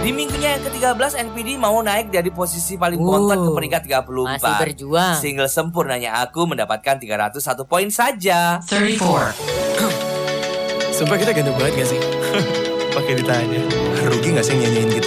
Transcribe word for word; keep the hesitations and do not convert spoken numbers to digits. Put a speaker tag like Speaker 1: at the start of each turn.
Speaker 1: Di minggunya yang ke tiga belas, N P D mau naik dari posisi paling
Speaker 2: Uh,
Speaker 1: bontot ke peringkat tiga puluh empat.
Speaker 2: masih berjuang.
Speaker 1: Single Sempurnanya Aku mendapatkan tiga ratus satu poin saja.
Speaker 3: thirty-four.
Speaker 4: Sumpah kita ganteng banget gak sih? Pakai ditanya.
Speaker 5: Rugi gak sih nyanyiin kita?